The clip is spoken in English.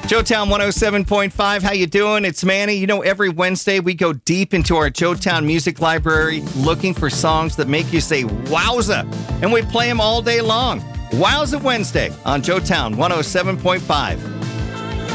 Joetown 107.5, how you doing? It's Manny. You know, every Wednesday we go deep into our Joetown music library looking for songs that make you say, wowza, and we play them all day long. Wowza Wednesday on Joetown 107.5.